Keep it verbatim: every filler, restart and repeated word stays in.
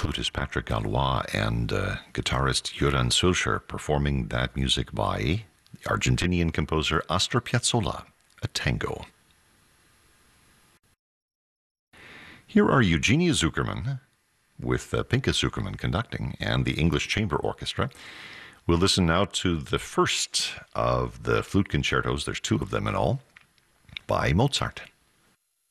flutist Patrick Gallois and uh, guitarist Göran Sulcher performing that music by the Argentinian composer Astor Piazzolla, a tango. Here are Eugenia Zuckerman with uh, Pinka Zuckerman conducting and the English Chamber Orchestra. We'll listen now to the first of the flute concertos, there's two of them in all, by Mozart.